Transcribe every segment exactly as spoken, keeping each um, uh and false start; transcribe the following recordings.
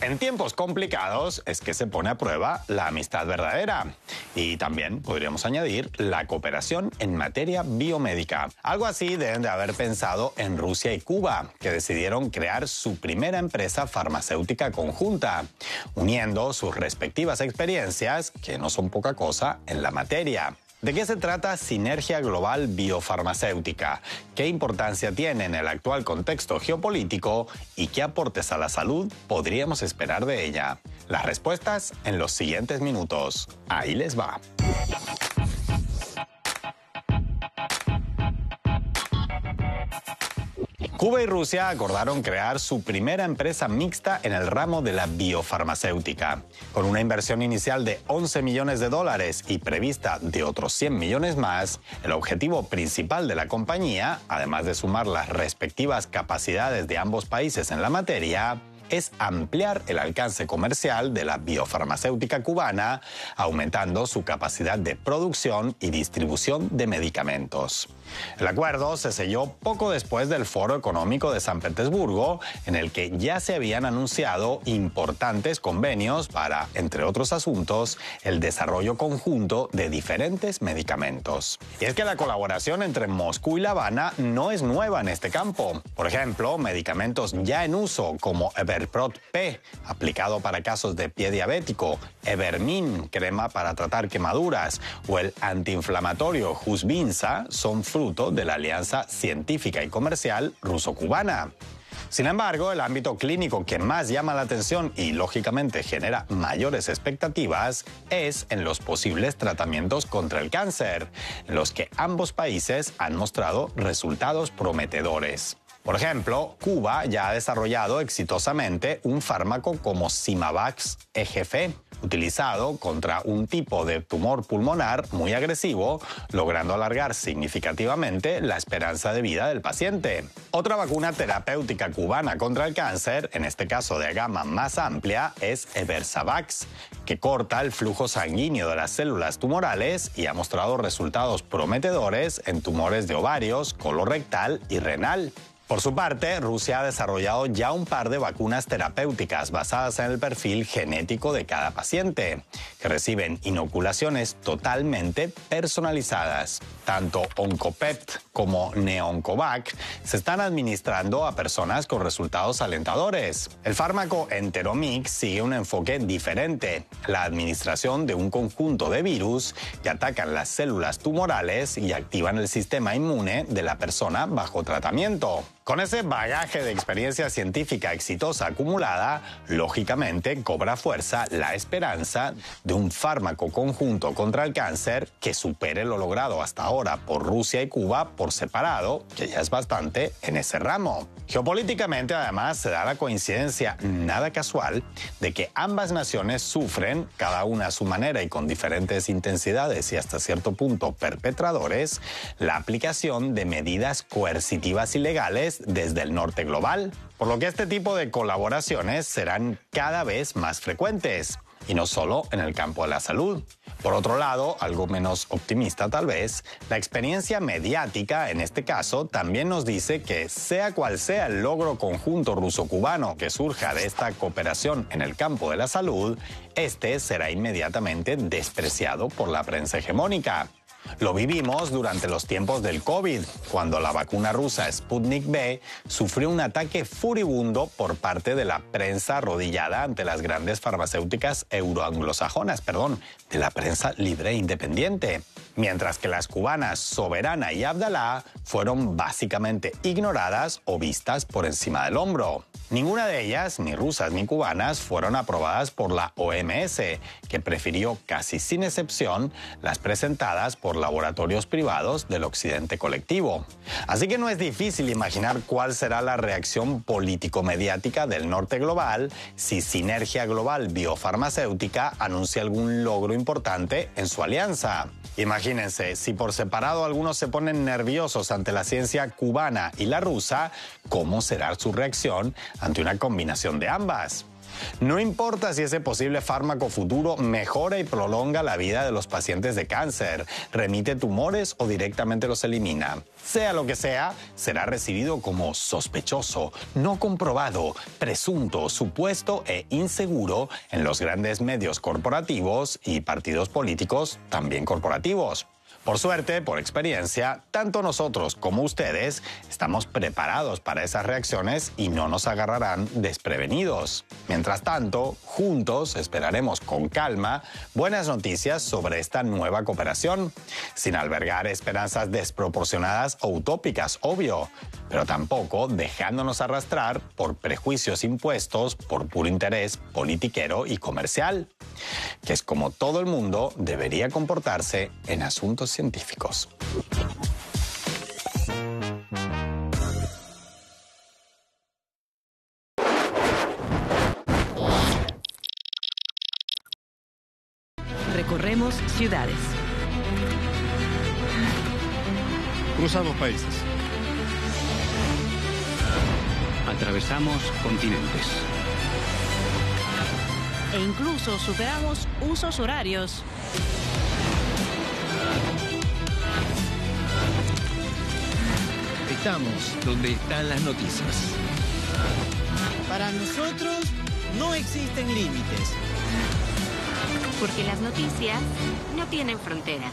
En tiempos complicados es que se pone a prueba la amistad verdadera. Y también podríamos añadir la cooperación en materia biomédica. Algo así deben de haber pensado en Rusia y Cuba, que decidieron crear su primera empresa farmacéutica conjunta, uniendo sus respectivas experiencias, que no son poca cosa, en la materia. ¿De qué se trata Sinergia Global Biofarmacéutica? ¿Qué importancia tiene en el actual contexto geopolítico? ¿Y qué aportes a la salud podríamos esperar de ella? Las respuestas en los siguientes minutos. Ahí les va. Cuba y Rusia acordaron crear su primera empresa mixta en el ramo de la biofarmacéutica. Con una inversión inicial de once millones de dólares y prevista de otros cien millones más, el objetivo principal de la compañía, además de sumar las respectivas capacidades de ambos países en la materia, es ampliar el alcance comercial de la biofarmacéutica cubana, aumentando su capacidad de producción y distribución de medicamentos. El acuerdo se selló poco después del Foro Económico de San Petersburgo, en el que ya se habían anunciado importantes convenios para, entre otros asuntos, el desarrollo conjunto de diferentes medicamentos. Y es que la colaboración entre Moscú y La Habana no es nueva en este campo. Por ejemplo, medicamentos ya en uso como Everprot P, aplicado para casos de pie diabético, Evermin, crema para tratar quemaduras, o el antiinflamatorio Husvinsa son fruto de la alianza científica y comercial ruso-cubana. Sin embargo, el ámbito clínico que más llama la atención y lógicamente genera mayores expectativas es en los posibles tratamientos contra el cáncer, en los que ambos países han mostrado resultados prometedores. Por ejemplo, Cuba ya ha desarrollado exitosamente un fármaco como Simavax E G F, utilizado contra un tipo de tumor pulmonar muy agresivo, logrando alargar significativamente la esperanza de vida del paciente. Otra vacuna terapéutica cubana contra el cáncer, en este caso de gama más amplia, es Eversavax, que corta el flujo sanguíneo de las células tumorales y ha mostrado resultados prometedores en tumores de ovarios, colorectal y renal. Por su parte, Rusia ha desarrollado ya un par de vacunas terapéuticas basadas en el perfil genético de cada paciente, que reciben inoculaciones totalmente personalizadas. Tanto Oncopept como Neoncovac se están administrando a personas con resultados alentadores. El fármaco Enteromix sigue un enfoque diferente, la administración de un conjunto de virus que atacan las células tumorales y activan el sistema inmune de la persona bajo tratamiento. Con ese bagaje de experiencia científica exitosa acumulada, lógicamente cobra fuerza la esperanza de un fármaco conjunto contra el cáncer que supere lo logrado hasta ahora por Rusia y Cuba por separado, que ya es bastante en ese ramo. Geopolíticamente, además, se da la coincidencia nada casual de que ambas naciones sufren, cada una a su manera y con diferentes intensidades y hasta cierto punto perpetradores, la aplicación de medidas coercitivas y legales desde el norte global, por lo que este tipo de colaboraciones serán cada vez más frecuentes, y no solo en el campo de la salud. Por otro lado, algo menos optimista tal vez, la experiencia mediática en este caso también nos dice que sea cual sea el logro conjunto ruso-cubano que surja de esta cooperación en el campo de la salud, este será inmediatamente despreciado por la prensa hegemónica. Lo vivimos durante los tiempos del COVID, cuando la vacuna rusa Sputnik V sufrió un ataque furibundo por parte de la prensa arrodillada ante las grandes farmacéuticas euroanglosajonas, perdón, de la prensa libre e independiente. Mientras que las cubanas Soberana y Abdalá fueron básicamente ignoradas o vistas por encima del hombro. Ninguna de ellas, ni rusas ni cubanas, fueron aprobadas por la O M S, que prefirió casi sin excepción las presentadas por laboratorios privados del occidente colectivo. Así que no es difícil imaginar cuál será la reacción político-mediática del norte global si Sinergia Global Biofarmacéutica anuncia algún logro importante en su alianza. Imagínense, si por separado algunos se ponen nerviosos ante la ciencia cubana y la rusa, ¿cómo será su reacción ante una combinación de ambas? No importa si ese posible fármaco futuro mejora y prolonga la vida de los pacientes de cáncer, remite tumores o directamente los elimina. Sea lo que sea, será recibido como sospechoso, no comprobado, presunto, supuesto e inseguro en los grandes medios corporativos y partidos políticos también corporativos. Por suerte, por experiencia, tanto nosotros como ustedes estamos preparados para esas reacciones y no nos agarrarán desprevenidos. Mientras tanto, juntos esperaremos con calma buenas noticias sobre esta nueva cooperación, sin albergar esperanzas desproporcionadas o utópicas, obvio, pero tampoco dejándonos arrastrar por prejuicios impuestos por puro interés politiquero y comercial, que es como todo el mundo debería comportarse en asuntos científicos. Recorremos ciudades. Cruzamos países. Atravesamos continentes. E incluso superamos usos horarios. Estamos donde están las noticias. Para nosotros no existen límites. Porque las noticias no tienen fronteras.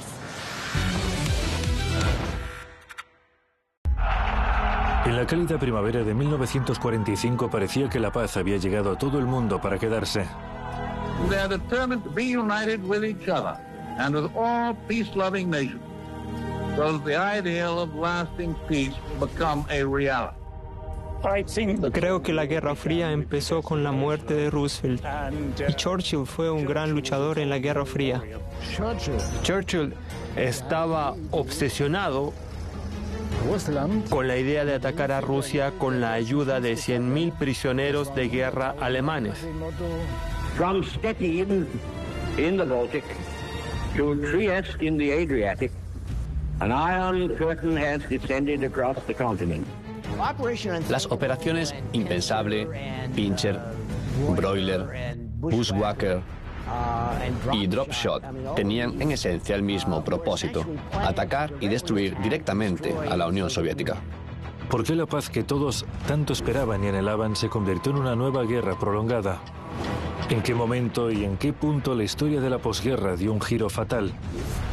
En la cálida primavera de mil novecientos cuarenta y cinco parecía que la paz había llegado a todo el mundo para quedarse. They are determined to be united with each other and with all peace-loving nations, so that the ideal of lasting peace will become a reality. Creo que la Guerra Fría empezó con la muerte de Roosevelt y Churchill fue un gran luchador en la Guerra Fría. Churchill estaba obsesionado con la idea de atacar a Rusia con la ayuda de cien mil prisioneros de guerra alemanes. From Stettin in the Baltic to Trieste in the Adriatic, an iron curtain has descended across the continent. Las operaciones Impensable, Pincher, Broiler, Bushwhacker y Dropshot tenían en esencia el mismo propósito: atacar y destruir directamente a la Unión Soviética. ¿Por qué la paz que todos tanto esperaban y anhelaban se convirtió en una nueva guerra prolongada? ¿En qué momento y en qué punto la historia de la posguerra dio un giro fatal?